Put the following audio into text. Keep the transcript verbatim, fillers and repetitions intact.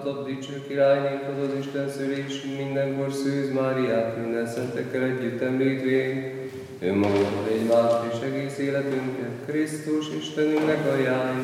Adott dicső királynénkhoz az Isten szülés, mindenkor Szűz Máriát, minden szentekkel együtt említvén, önmagunkról egymást és egész életünket Krisztus Istenünknek ajánljuk.